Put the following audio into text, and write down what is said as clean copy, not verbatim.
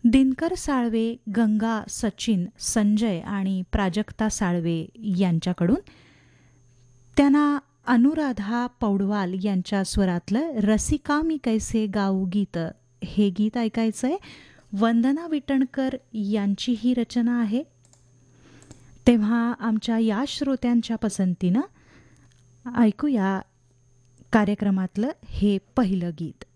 दिनकर साळवे, गंगा, सचिन, संजय आणि प्राजक्ता साळवे यांच्याकडून त्यांना अनुराधा पौडवाल यांच्या स्वरातलं रसिका मी कैसे गाऊ गीत हे गीत ऐकायचंय. वंदना विटणकर यांची ही रचना आहे. तेव्हा आमच्या या श्रोत्यांच्या पसंतीनं ऐकूया कार्यक्रमातलं हे पहिलं गीत.